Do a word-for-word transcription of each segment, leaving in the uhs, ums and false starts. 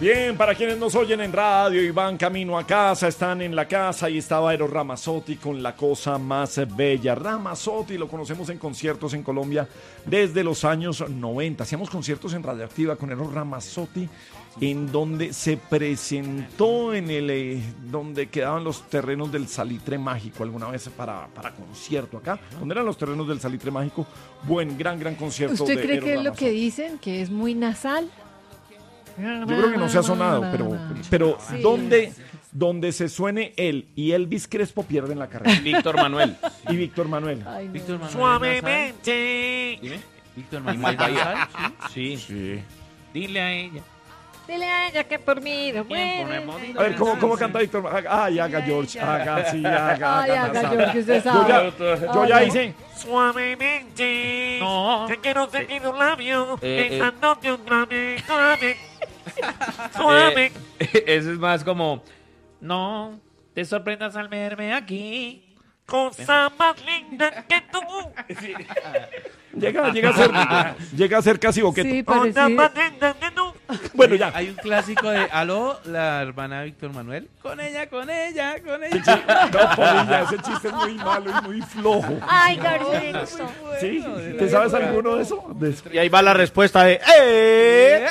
Bien, para quienes nos oyen en radio y van camino a casa, están en la casa y estaba Eros Ramazzotti con La Cosa Más Bella. Ramazzotti lo conocemos en conciertos en Colombia desde los años noventa. Hacíamos conciertos en Radioactiva con Eros Ramazzotti, en donde se presentó en el eh, donde quedaban los terrenos del Salitre Mágico alguna vez para, para concierto acá. ¿Dónde eran los terrenos del Salitre Mágico? Buen, gran, gran concierto. ¿Usted de cree Eros que es lo Ramazzotti. que dicen, que es muy nasal? Yo creo que no se ha sonado, pero, pero Sí. donde, donde se suene él y Elvis Crespo pierden la carrera. Víctor Manuel. Y Víctor Manuel. Ay, no. Víctor Manuel. Suavemente. Dime. Víctor Manuel Nasal. Sí. Sí. Dile a ella. Dile a ella que por mí no Tiempo, muere. no hemos- A ver, ¿cómo, cómo canta Víctor Manuel? Ay, haga George, haga, sí, haga, Ay, haga. haga, Nazar. George, usted Yo sabe. ya, yo ya hice. Suavemente. No. Te quiero seguir un labio. Eh, eh. Besándote otra vez, suave. Suave. Eh, eso es más como, no te sorprendas al verme aquí. Cosa más linda que tú. Llega, llega, a ser, llega a ser casi boqueto. Sí, Cosa parecido. más linda que tú. Bueno, ya. Hay un clásico de Aló, la hermana de Víctor Manuel. Con ella, con ella, con Sí, ella. no, Polilla, ese chiste es muy malo y muy flojo. Ay, Gabriel. ¿Sí? ¿Te sabes alguno de eso? De eso. Y ahí va la respuesta de, ¡eh!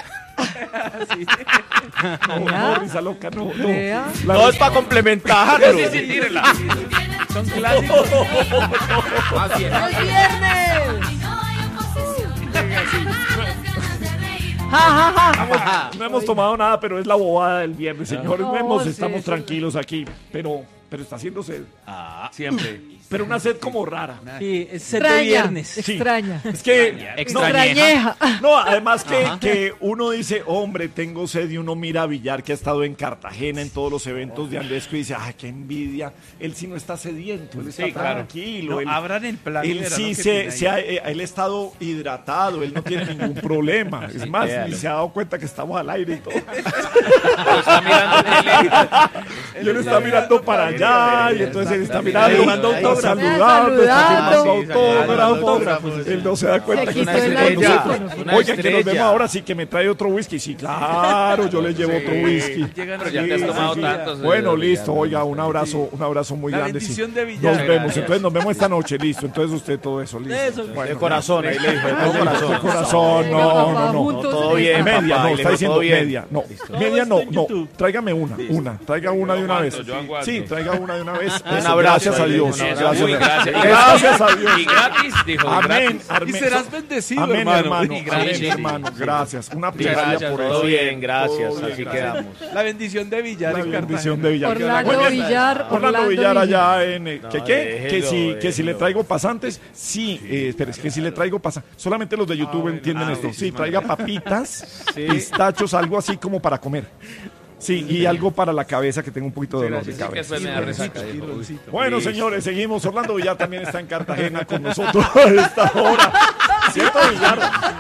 No, no, risa loca, no, no. Vea. La Todo es para complementarlo. Sí, sí, tírela. Son clásicos. ¡El viernes! Ja, ja, ja. No hemos tomado nada, pero es la bobada del viernes, señores. No, No, hemos, sí, estamos sí. tranquilos aquí, pero, pero está haciendo sed. Siempre. Pero una sed como rara. Sí, es set de Extraña, viernes. Sí. extraña. Es que Extrañeja. no, además que, que uno dice, hombre, tengo sed, y uno mira a Villar, que ha estado en Cartagena en todos los eventos de Andesco, y dice, ay, qué envidia. Él sí no está sediento, él está Sí, claro. tranquilo. No, él, abran el plan. él de verano sí que se, tiene se ha, ahí. eh, él ha estado hidratado, él no tiene ningún problema. Es más, véalo. ni se ha dado cuenta que estamos al aire y todo. Lo está mirando tele. Yo lo está mirando para allá, y entonces él está mirando, tomando está autógrafos. saludando, está Saludando. firmando Sí, saludando, autógrafos. autógrafos. Él no se da cuenta Se que quitó está el con nosotros. audífono. Una Oiga, que nos vemos estrella. ahora, sí, que me trae otro whisky. Sí, claro, yo le llevo otro whisky. Llegan Pero a- ya te has Sí, tomado sí, sí. tantos. Bueno, eh, listo, ya, oiga, un abrazo, un abrazo muy La grande. sí. bendición de Villar. Nos vemos, Gracias. entonces nos vemos esta noche, listo. Entonces usted todo eso, listo. Eso. Bueno, De corazón, ahí le dijo, de Ay, corazón. de corazón, no, no, no. Juntos todo en bien. esta- Media, papá, no, y le está dijo, diciendo todo bien. media. No, Todo media está no, en no. YouTube. Tráigame una, una. Traiga una de una vez. aguanto, yo aguanto. Sí, traiga una de una vez. Un Eso, abrazo. Gracias a ahí le Dios. dijo, un Gracias abrazo. Uy, a gracias. Dios. Y Gracias a Dios. Y gratis, dijo. Amén, gratis. amén. Y serás bendecido, Amén, hermano. hermano. Y Amén, gracias. sí, hermano. sí. Gracias. Una Muchas plegaria gracias, por todo eso. bien, gracias. Todo bien, Así gracias. quedamos. La bendición de Villar. La en bendición Cartagena. de Villar. Orlando Muy bien. Villar, Orlando Orlando Villar Villar. allá en... eh, ¿Qué No, qué? déjelo, Que si, que si le déjelo. traigo pasantes, sí, eh, espera, es que si le traigo pasantes, solamente los de YouTube entienden esto. Sí, traiga papitas, pistachos, algo así como para comer. Sí, y algo para la cabeza, que tengo un poquito de dolor de Sí, que cabeza. después me da resaca. dijo. Bueno, señores, seguimos. Orlando Villar también está en Cartagena con nosotros a esta hora. ¿Cierto, Villar?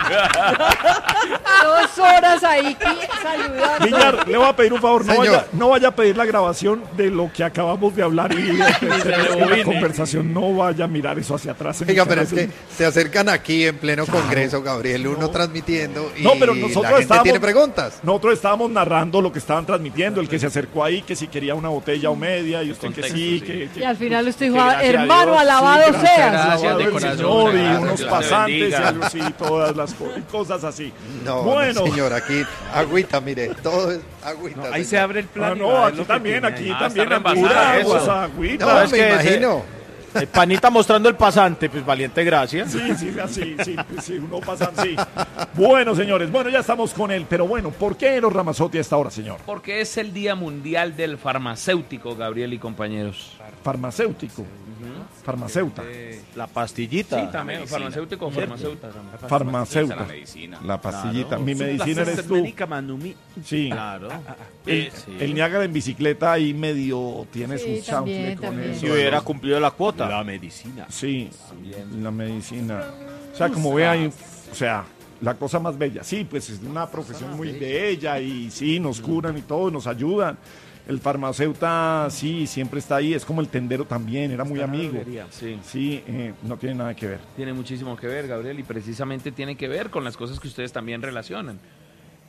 Dos horas ahí que- saludando. Villar, le voy a pedir un favor, no Señor. vaya, no vaya a pedir la grabación de lo que acabamos de hablar y de la conversación, no vaya a mirar eso hacia atrás. Oiga, pero es Muchas que veces- se acercan aquí en pleno congreso, Gabriel, uno transmitiendo y No, pero nosotros la gente estábamos- tiene preguntas. Nosotros estábamos narrando lo que estaban transmitiendo, el que se acercó ahí, que si quería una botella o media, y usted que Contexto, sí, sí. que, que- Y al final usted dijo, que gracias a hermano, Dios, alabado sí, gracias, seas. Gracias, alabado de el corazón, Señor, y gracias, unos Dios te pasantes y bendiga. algo así, todas las co- y cosas así. No, bueno, no, señor, aquí agüita, mire, todo es agüita. No, ahí señor. se abre el plan. ah, y no, va a ver aquí lo que también, tiene aquí ahí. Ah, también, está pura reembasada agua, eso. agüita. No, es me que ese- imagino. El panita mostrando el pasante, pues valiente gracias. Sí, sí, así, sí, sí, uno pasa así. Bueno, señores, bueno, ya estamos con él, pero bueno, ¿por qué Eros Ramazzotti a esta hora, señor? Porque es el Día Mundial del Farmacéutico, Gabriel y compañeros. Farmacéutico, farmacéuta, La pastillita. Sí, también, farmacéutico o farmacéuta. también. farmacéuta, La medicina. la pastillita, Claro. mi medicina eres tú. Médica Manumi. Sí, Claro. el, Sí. el Niágara en bicicleta ahí medio tiene Sí, su también, chanfle con también. eso. Si hubiera cumplido la cuota. La medicina. Sí, la medicina. O sea, como ve ahí, o sea, la cosa más bella. Sí, pues es una profesión muy bella y sí, nos curan y todo, nos ayudan. El farmacéuta, sí, siempre está ahí, es como el tendero también, era muy amigo. Sí. Sí, eh, no tiene nada que ver. Tiene muchísimo que ver, Gabriel, y precisamente tiene que ver con las cosas que ustedes también relacionan.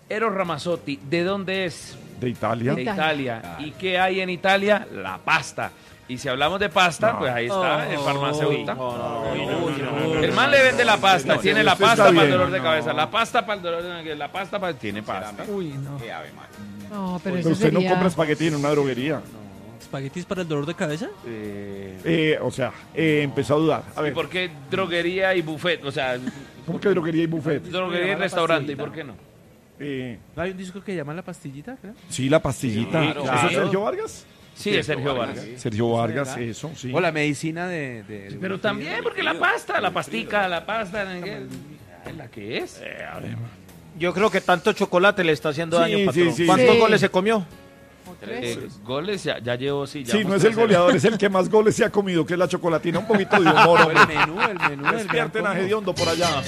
Eros Ramazzotti, ¿de dónde es? De Italia. De Italia. Italia. ¿Y qué hay en Italia? La pasta. Y si hablamos de pasta, No. pues ahí está el farmacéutico. No, no, no, no. El man le vende la pasta, No, tiene usted la está pasta para el bien. dolor de cabeza, la pasta para el dolor de cabeza, la pasta para... Tiene pasta. Uy, no. No, pero Pero eso usted no sería... compra espagueti en una droguería. ¿Espaguetis para el dolor de cabeza? Eh, Eh, o sea, eh, empezó a dudar. A ¿Y ver, por qué droguería y buffet? O sea, ¿cómo que droguería y buffet? droguería y restaurante, ¿y por qué no? Eh, Ah, Hay un disco que llama La Pastillita, creo. sí, la pastillita. Sí, ¿Eso claro. es Sergio Vargas? Sí, es Sergio Vargas. Sergio Vargas, ¿verdad? eso, sí. O la medicina de... de- de- Pero también, porque la pasta, la pastica, la pasta, ¿es la que es? Yo creo que tanto chocolate le está haciendo Sí, daño, sí, patrón. sí, ¿Cuántos sí. goles se comió? Eh, goles, ya, ya llevo, sí. ya Sí, vamos no es el tercero. goleador, es el que más goles se ha comido, que es la chocolatina. Un poquito de humor, El hombre. menú, el menú. el gran Despierten a combo. Gediondo por allá.